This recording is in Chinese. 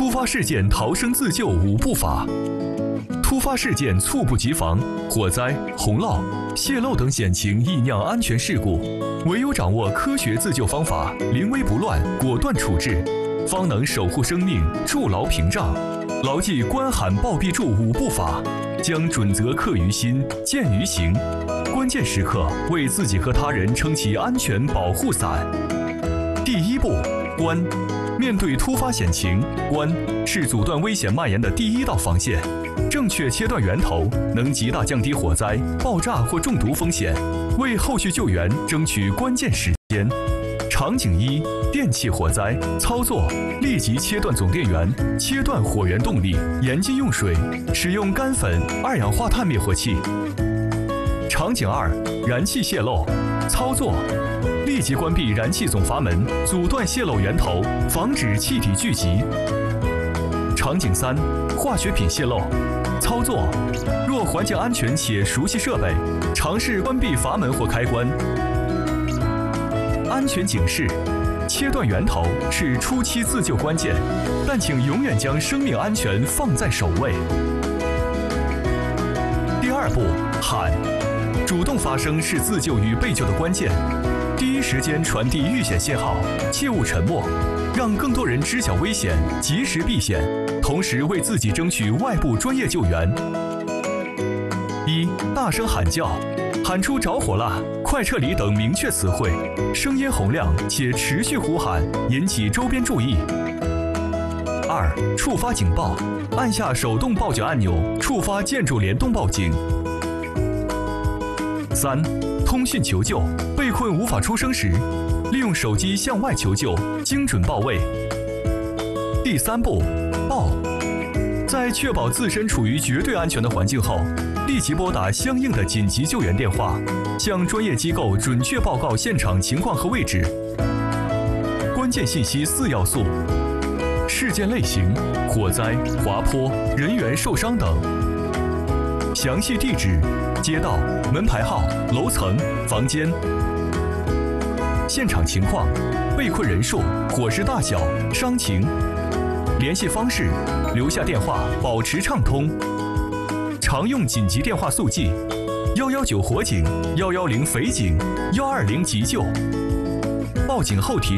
突发事件逃生自救5步法。突发事件猝不及防，火灾、洪涝、泄漏等险情易酿安全事故，唯有掌握科学自救方法，临危不乱，果断处置，方能守护生命，筑牢屏障。牢记关喊报必助5步法，将准则刻于心，见于行。关键时刻为自己和他人撑起安全保护伞。第1步，关。面对突发险情，关是阻断危险蔓延的第一道防线。正确切断源头，能极大降低火灾、爆炸或中毒风险，为后续救援争取关键时间。场景1：电气火灾。操作：立即切断总电源，切断火源动力，严禁用水，使用干粉、二氧化碳灭火器。场景2：燃气泄漏。操作：立即关闭燃气总阀门，阻断泄漏源头，防止气体聚集。场景3：化学品泄漏。操作：若环境安全且熟悉设备，尝试关闭阀门或开关。安全警示：切断源头是初期自救关键，但请永远将生命安全放在首位。第2步，喊。主动发声是自救与被救的关键，第一时间传递遇险信号，切勿沉默，让更多人知晓危险，及时避险，同时为自己争取外部专业救援。1. 大声喊叫，喊出着火了、快撤离等明确词汇，声音洪亮且持续呼喊，引起周边注意。2. 触发警报，按下手动报警按钮，触发建筑联动报警。3. 通讯求救，被困无法出声时，利用手机向外求救，精准报位。第3步，报。在确保自身处于绝对安全的环境后，立即拨打相应的紧急救援电话，向专业机构准确报告现场情况和位置。关键信息4要素：事件类型、火灾、滑坡、人员受伤等；详细地址、街道、门牌号、楼层、房间；现场情况、被困人数、火势大小、伤情；联系方式，留下电话，保持畅通；常用紧急电话速记：119火警、110匪警、120急救；报警后提